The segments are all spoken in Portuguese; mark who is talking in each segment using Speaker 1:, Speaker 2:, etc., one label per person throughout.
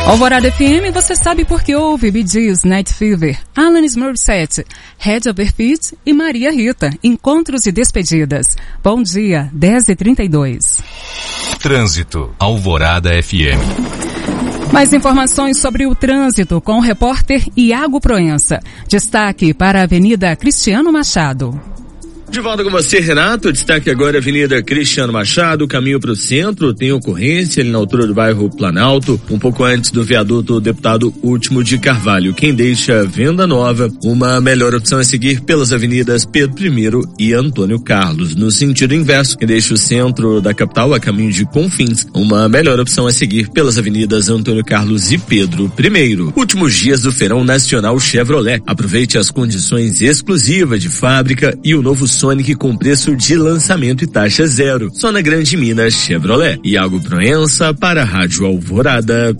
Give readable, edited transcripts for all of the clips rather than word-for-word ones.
Speaker 1: Alvorada FM, você sabe por que ouve Bee Gees, Night Fever, Alanis Morissette, Head Over Feet e Maria Rita, Encontros e Despedidas. Bom dia, 10h32.
Speaker 2: Trânsito, Alvorada FM.
Speaker 1: Mais informações sobre o trânsito com o repórter Iago Proença. Destaque para a Avenida Cristiano Machado.
Speaker 3: De volta com você, Renato. Destaque agora a Avenida Cristiano Machado, caminho para o centro. Tem ocorrência ali na altura do bairro Planalto, um pouco antes do viaduto Deputado Último de Carvalho. Quem deixa Venda Nova, uma melhor opção é seguir pelas avenidas Pedro I e Antônio Carlos. No sentido inverso, quem deixa o centro da capital a caminho de Confins, uma melhor opção é seguir pelas avenidas Antônio Carlos e Pedro I. Últimos dias do Feirão Nacional Chevrolet. Aproveite as condições exclusivas de fábrica e o novo Sonic com preço de lançamento e taxa zero. Só na Grande Minas Chevrolet. Iago Proença para a Rádio Alvorada.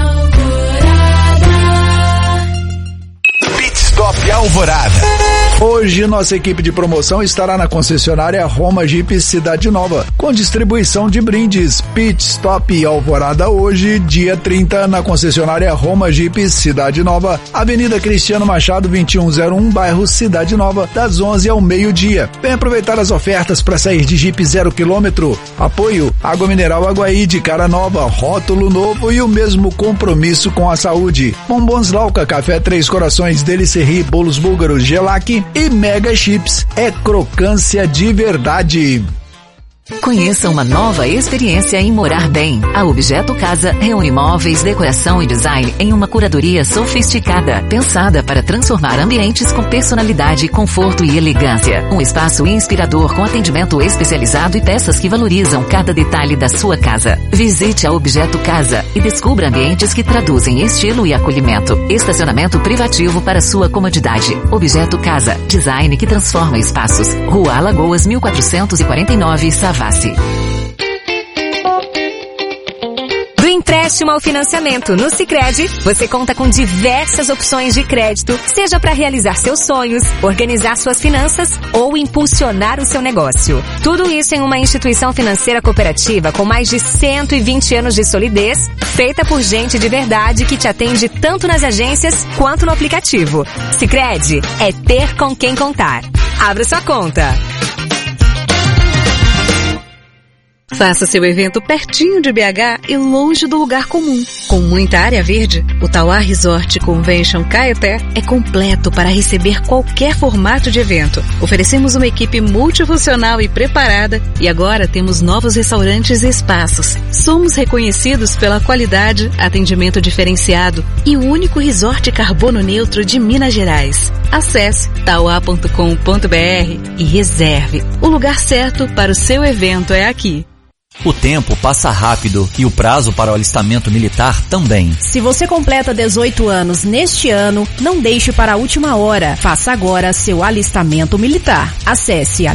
Speaker 2: Pit Stop Alvorada.
Speaker 4: Hoje, nossa equipe de promoção estará na concessionária Roma Jeep Cidade Nova, com distribuição de brindes. Pit Stop Alvorada hoje, dia 30, na concessionária Roma Jeep Cidade Nova, Avenida Cristiano Machado, 2101, bairro Cidade Nova, das 11 ao meio-dia. Vem aproveitar as ofertas para sair de Jeep 0 km. Apoio: Água Mineral Aguaí de cara nova, rótulo novo e o mesmo compromisso com a saúde. Bombons Lauca, Café Três Corações, Delicerri, Bolos Búlgaros, Gelac e Mega Chips. É crocância de verdade.
Speaker 5: Conheça uma nova experiência em morar bem. A Objeto Casa reúne móveis, decoração e design em uma curadoria sofisticada, pensada para transformar ambientes com personalidade, conforto e elegância. Um espaço inspirador com atendimento especializado e peças que valorizam cada detalhe da sua casa. Visite a Objeto Casa e descubra ambientes que traduzem estilo e acolhimento. Estacionamento privativo para sua comodidade. Objeto Casa, design que transforma espaços. Rua Alagoas 1449, Savassi.
Speaker 6: Do empréstimo ao financiamento no Sicredi, você conta com diversas opções de crédito, seja para realizar seus sonhos, organizar suas finanças ou impulsionar o seu negócio. Tudo isso em uma instituição financeira cooperativa com mais de 120 anos de solidez, feita por gente de verdade que te atende tanto nas agências quanto no aplicativo. Sicredi é ter com quem contar. Abra sua conta.
Speaker 7: Faça seu evento pertinho de BH e longe do lugar comum. Com muita área verde, o Tauá Resort Convention Caeté é completo para receber qualquer formato de evento. Oferecemos uma equipe multifuncional e preparada e agora temos novos restaurantes e espaços. Somos reconhecidos pela qualidade, atendimento diferenciado e o único resort carbono neutro de Minas Gerais. Acesse tauá.com.br e reserve. O lugar certo para o seu evento é aqui.
Speaker 8: O tempo passa rápido e o prazo para o alistamento militar também.
Speaker 9: Se você completa 18 anos neste ano, não deixe para a última hora. Faça agora seu alistamento militar. Acesse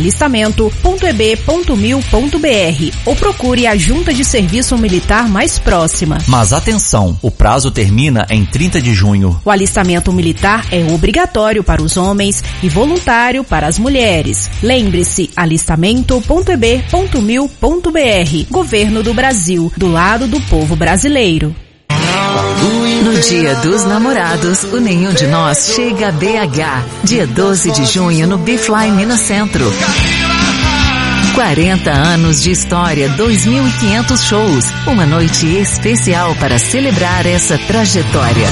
Speaker 9: alistamento.eb.mil.br ou procure a junta de serviço militar mais próxima.
Speaker 8: Mas atenção, o prazo termina em 30 de junho.
Speaker 9: O alistamento militar é obrigatório para os homens e voluntário para as mulheres. Lembre-se, alistamento.eb.mil.br. Governo do Brasil, do lado do povo brasileiro.
Speaker 5: No Dia dos Namorados, o Nenhum de Nós chega a BH. Dia 12 de junho no Bifly Minas Centro. 40 anos de história, 2.500 shows. Uma noite especial para celebrar essa trajetória.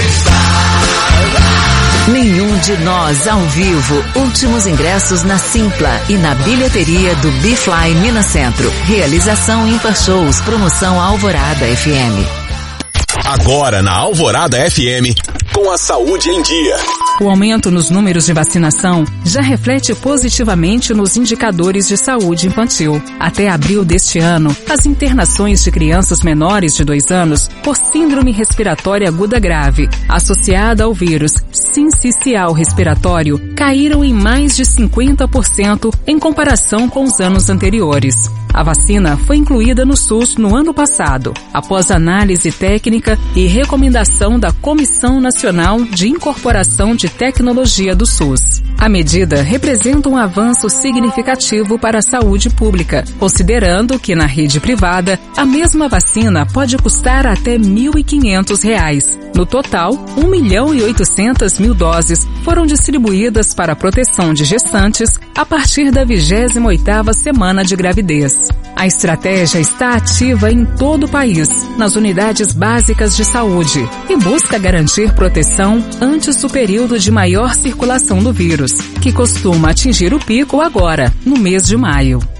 Speaker 5: Nenhum de Nós ao vivo. Últimos ingressos na Simpla e na bilheteria do Bifly Minas Centro. Realização Ímpar Shows. Promoção Alvorada FM.
Speaker 2: Agora na Alvorada FM, com a saúde em dia.
Speaker 1: O aumento nos números de vacinação já reflete positivamente nos indicadores de saúde infantil. Até abril deste ano, as internações de crianças menores de 2 anos por síndrome respiratória aguda grave, associada ao vírus sincicial respiratório, caíram em mais de 50% em comparação com os anos anteriores. A vacina foi incluída no SUS no ano passado, após análise técnica e recomendação da Comissão Nacional de Incorporação de de Tecnologia do SUS. A medida representa um avanço significativo para a saúde pública, considerando que na rede privada, a mesma vacina pode custar até R$ 1.500. No total, 1.800.000 doses foram distribuídas para a proteção de gestantes a partir da 28ª semana de gravidez. A estratégia está ativa em todo o país, nas unidades básicas de saúde, e busca garantir proteção antes do período de maior circulação do vírus, que costuma atingir o pico agora, no mês de maio.